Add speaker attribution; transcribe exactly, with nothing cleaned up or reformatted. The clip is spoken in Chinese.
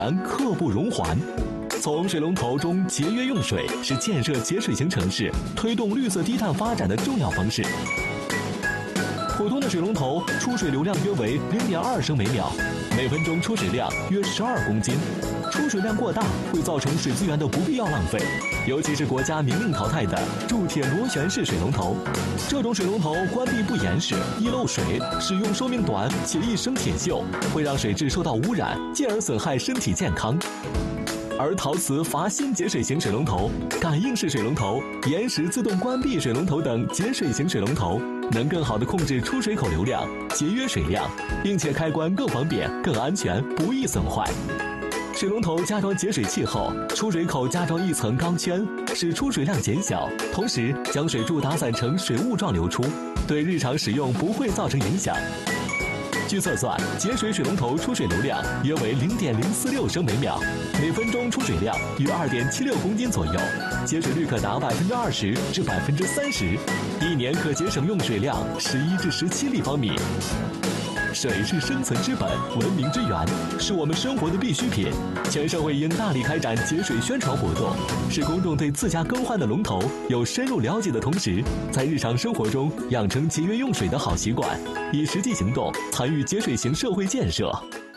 Speaker 1: 刻不容缓。从水龙头中节约用水是建设节水型城市、推动绿色低碳发展的重要方式。普通的水龙头出水流量约为零点二升每秒，每分钟出水量约十二公斤。出水量过大会造成水资源的不必要浪费，尤其是国家明令淘汰的铸铁螺旋式水龙头。这种水龙头关闭不严实，易漏水，使用寿命短且易生铁锈，会让水质受到污染，进而损害身体健康。而陶瓷阀芯节水型水龙头、感应式水龙头、延时自动关闭水龙头等节水型水龙头，能更好地控制出水口流量，节约水量，并且开关更方便、更安全，不易损坏。水龙头加装节水器后，出水口加装一层钢圈，使出水量减小，同时将水柱打散成水雾状流出，对日常使用不会造成影响。据测算，节水水龙头出水流量约为零点零四六升每秒，每分钟出水量约二点七六公斤左右，节水率可达百分之二十至百分之三十，一年可节省用水量十一至十七立方米。水是生存之本，文明之源，是我们生活的必需品。全社会应大力开展节水宣传活动，使公众对自家更换的龙头有深入了解的同时，在日常生活中养成节约用水的好习惯，以实际行动参与节水型社会建设。